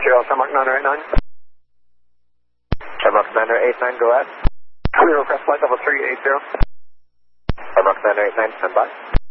Montreal, Mark 989. Mark 989, go ahead. Clear request flight level 380. Mark 989, stand by.